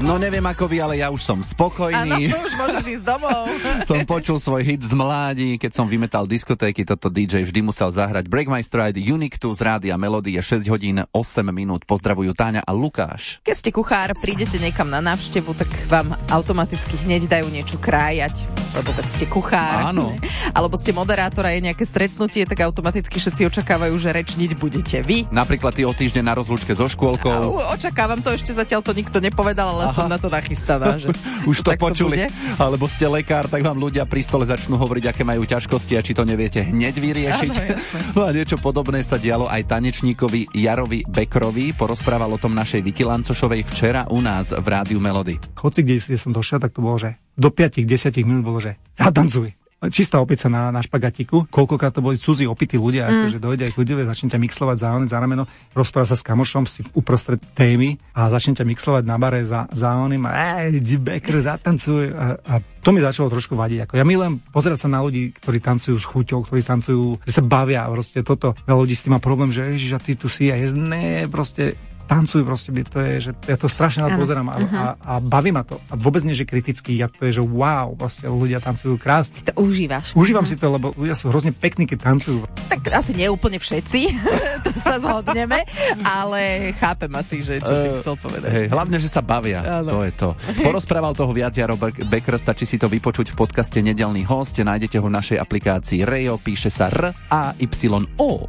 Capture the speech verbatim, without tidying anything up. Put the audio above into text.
No neviem ako vy, ale ja už som spokojný. Áno, už môžeš ísť domov. Som počul svoj hit z mládi, keď som vymetal diskotéky, toto dý džej vždy musel zahrať. Break My Stride, Unique z Rádia Melody je šesť hodín osem minút. Pozdravujú Táňa a Lukáš. Keď ste kuchár, prídete niekam na návštevu, tak vám automaticky hneď dajú niečo krájať, lebo keď ste kuchár, áno. Alebo ste moderátor a je nejaké stretnutie, tak automaticky všetci očakávajú, že rečniť budete vy. Napríklad ty o týždeň na rozlúčke so škôlkou. A, očakávam to, ešte zatiaľ to nikto nepovedal, ale Aha. som na to nachystaná. Že už to, to počuli, bude. Alebo ste lekár, tak vám ľudia pri stole začnú hovoriť, aké majú ťažkosti a či to neviete hneď vyriešiť. Áno, no a niečo podobné sa dialo aj tanečníkovi Jarovi Bekrovi. Porozprával o tom našej Viki Lancošovej včera u nás v Rádiu Melody. Hoci kde som došiel, tak to bolo, že do päť desať minút bolo, že zatancuj. Čistá opica na, na špagatiku. Koľkokrát to boli cudzí opití ľudia, mm. akože dojde aj chudivé, začne ťa mixlovať za oné, za rameno, rozpráva sa s kamošom, si uprostred témy a začne ťa mixlovať na bare za, za oným a ej, Becker, zatancuj. A, a to mi začalo trošku vadiť. Ako ja milujem pozerať sa na ľudí, ktorí tancujú s chuťou, ktorí tancujú, že sa bavia. Proste toto. Veľa ľudí s tým má problém, že ježiš, a ty tu si a je, ne, proste tancujú proste, to je, že ja to strašne rád pozerám a, uh-huh. a, a baví ma to. A vôbec nie, že kritický, ja to je, že wow, proste ľudia tancujú krásne. Si to užívaš. Užívam uh-huh. si to, lebo ľudia sú hrozne pekní, keď tancujú. Tak asi nie úplne všetci, to sa zhodneme, ale chápem asi, že čo uh, ty chcel povedať. Hej, hlavne, že sa bavia, ano. To je to. Porozprával toho viac Jaro Becker, stačí si to vypočuť v podcaste Nedelný host, nájdete ho v našej aplikácii Rejo, píše sa R A Y O.